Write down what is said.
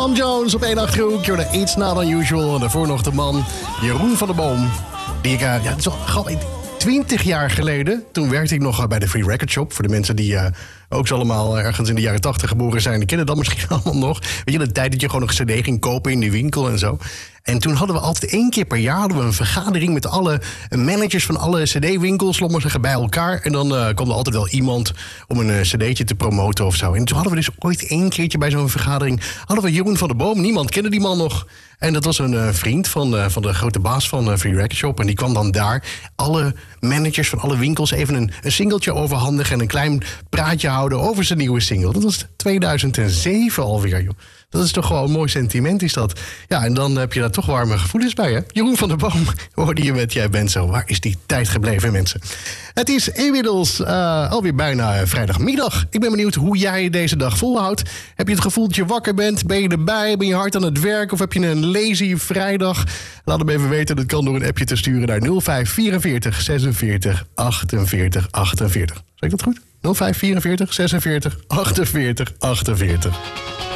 Tom Jones op 1 Achterhoek. You're the It's Not Unusual. En daarvoor nog de man Jeroen van der Boom. Die ik, het is al 20 jaar geleden. Toen werkte ik nog bij de Free Record Shop. Voor de mensen die ook zo allemaal ergens in de jaren 80 geboren zijn. Die kennen dat misschien allemaal nog. Weet je, de tijd dat je gewoon een cd ging kopen in die winkel en zo. En toen hadden we altijd 1 keer per jaar een vergadering met alle managers van alle cd-winkels, laat maar zeggen, bij elkaar. En dan kwam er altijd wel iemand om een cd'tje te promoten of zo. En toen hadden we dus ooit 1 keertje bij zo'n vergadering, hadden we Jeroen van der Boom. Niemand kende die man nog. En dat was een vriend van de grote baas van Free Record Shop. En die kwam dan daar alle managers van alle winkels even een singeltje overhandigen en een klein praatje houden over zijn nieuwe single. Dat was 2007 alweer, joh. Dat is toch gewoon een mooi sentiment, is dat. Ja, en dan heb je daar toch warme gevoelens bij, hè? Jeroen van der Boom, hoorde je met Jij bent zo. Waar is die tijd gebleven, mensen? Het is inmiddels alweer bijna vrijdagmiddag. Ik ben benieuwd hoe jij deze dag volhoudt. Heb je het gevoel dat je wakker bent? Ben je erbij? Ben je hard aan het werk? Of heb je een lazy vrijdag? Laat hem even weten. Dat kan door een appje te sturen naar 0544 46 48 48. Zeg ik dat goed? 0544 46 48 48.